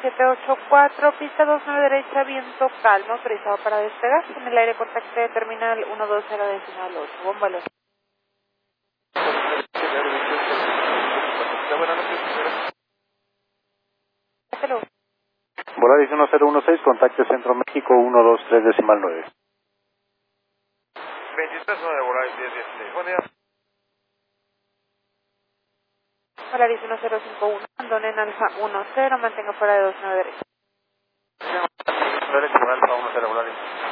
784, pista 29 derecha, viento calmo, autorizado para despegar, en el aire por taxi de terminal 120.8, bombalo. Hasta luego. Volaris 1016, contacte Centro México 123.9. 23 de Volaris 1016. Buen día. Volaris 1051, Andone en Alfa 10, mantenga fuera de 29 derecha. Derecho por Alfa 10 Volaris.